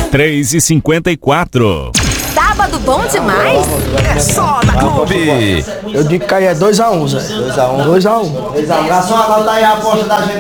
3h54. Sábado bom demais? É só na Clube. Eu digo que aí é 2x1, Zé. 2x1. 2x1. Garçom, agora tá aí a aposta da gente.